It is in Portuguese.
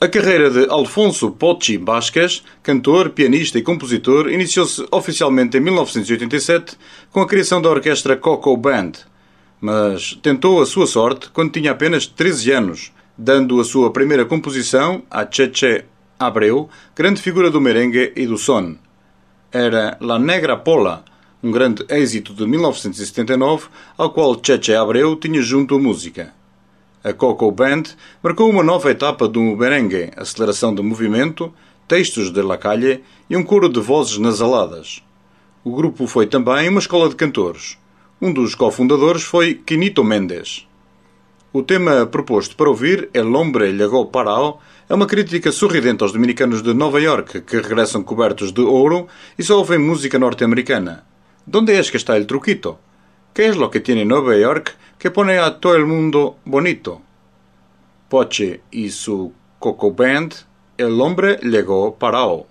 A carreira de Alfonso Pochi Vázquez, cantor, pianista e compositor, iniciou-se oficialmente em 1987 com a criação da orquestra Coco Band, mas tentou a sua sorte quando tinha apenas 13 anos, dando a sua primeira composição a Cheche Abreu, grande figura do merengue e do son. Era La Negra Pola, um grande êxito de 1979, ao qual Cheche Abreu tinha junto a música. A Coco Band marcou uma nova etapa do merengue, aceleração de movimento, textos de La Calle e um coro de vozes nasaladas. O grupo foi também uma escola de cantores. Um dos cofundadores foi Quinito Mendes. O tema proposto para ouvir, El Hombre Llegó Parao, é uma crítica sorridente aos dominicanos de Nova York que regressam cobertos de ouro e só ouvem música norte-americana. ¿Dónde es que está el truquito? ¿Qué es lo que tiene Nueva York que pone a todo el mundo bonito? Poche y su Coco Band, El Hombre Llegó Parao.